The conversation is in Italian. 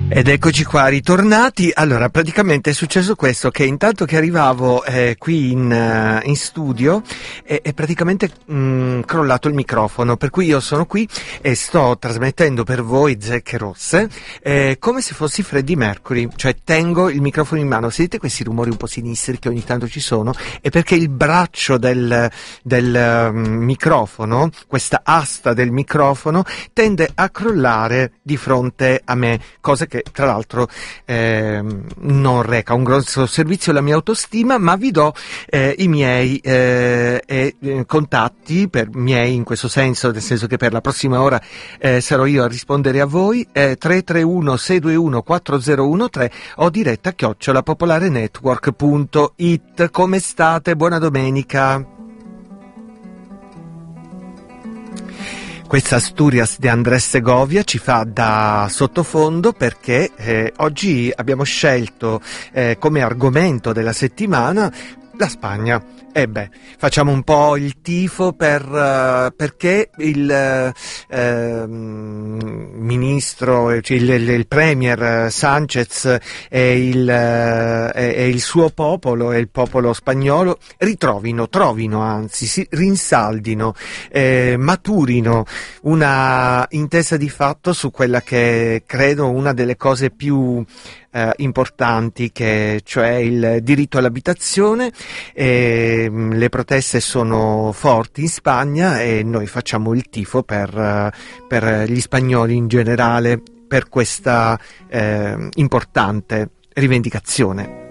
Ed eccoci qua ritornati. Allora, praticamente è successo questo, che intanto che arrivavo qui in studio è praticamente crollato il microfono, per cui io sono qui e sto trasmettendo per voi Zecche Rosse come se fossi Freddie Mercury, cioè tengo il microfono in mano. Sentite questi rumori un po' sinistri che ogni tanto ci sono? È perché il braccio del microfono, questa asta del microfono, tende a crollare di fronte a me, cosa che tra l'altro non reca un grosso servizio alla mia autostima, ma vi do i miei contatti, per miei in questo senso, nel senso che per la prossima ora sarò io a rispondere a voi, 331 621 4013 o diretta @popolarenetwork.it. Come state? Buona domenica. Questa Asturias di Andrés Segovia ci fa da sottofondo perché oggi abbiamo scelto come argomento della settimana la Spagna. E facciamo un po' il tifo perché il ministro, cioè il premier Sánchez e il suo popolo, e il popolo spagnolo, trovino, si rinsaldino, maturino una intesa di fatto su quella che credo una delle cose più importanti, cioè il diritto all'abitazione. Le proteste sono forti in Spagna e noi facciamo il tifo per gli spagnoli in generale, per questa importante rivendicazione.